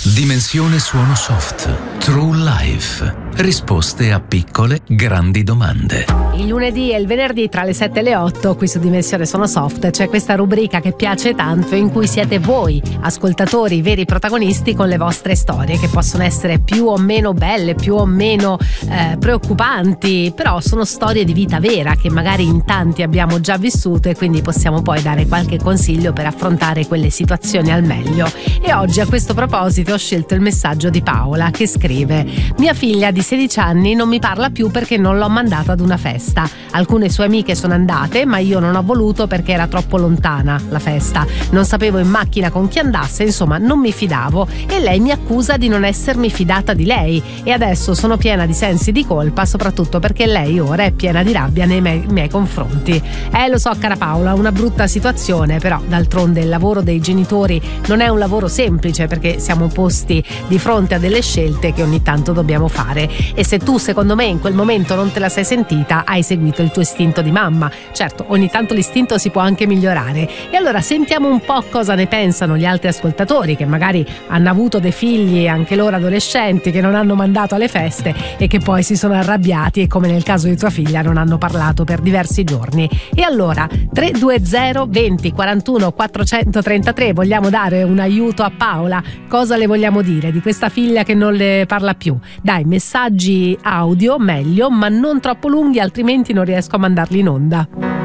Dimensione suono soft. True Life. Risposte a piccole, grandi domande. Il lunedì e il venerdì tra le 7 e le 8 qui su Dimensione Suono Soft c'è questa rubrica che piace tanto, in cui siete voi, ascoltatori, i veri protagonisti, con le vostre storie, che possono essere più o meno belle, più o meno preoccupanti, però sono storie di vita vera che magari in tanti abbiamo già vissuto, e quindi possiamo poi dare qualche consiglio per affrontare quelle situazioni al meglio. E oggi a questo proposito ho scelto il messaggio di Paola, che scrive: mia figlia di 16 anni non mi parla più perché non l'ho mandata ad una festa. Alcune sue amiche sono andate, ma io non ho voluto perché era troppo lontana la festa. Non sapevo in macchina con chi andasse, insomma non mi fidavo, e lei mi accusa di non essermi fidata di lei, e adesso sono piena di sensi di colpa, soprattutto perché lei ora è piena di rabbia nei miei confronti. Lo so, cara Paola, una brutta situazione, però d'altronde il lavoro dei genitori non è un lavoro semplice, perché siamo posti di fronte a delle scelte che ogni tanto dobbiamo fare. E se tu, secondo me, in quel momento non te la sei sentita, hai seguito il tuo istinto di mamma. Certo, ogni tanto l'istinto si può anche migliorare. E allora sentiamo un po' cosa ne pensano gli altri ascoltatori, che magari hanno avuto dei figli, anche loro adolescenti, che non hanno mandato alle feste e che poi si sono arrabbiati, e come nel caso di tua figlia non hanno parlato per diversi giorni. E allora 320 20 41 433, vogliamo dare un aiuto a Paola? Cosa le vogliamo dire di questa figlia che non le parla più? Dai, messaggi audio meglio, ma non troppo lunghi, altrimenti non riesco a mandarli in onda.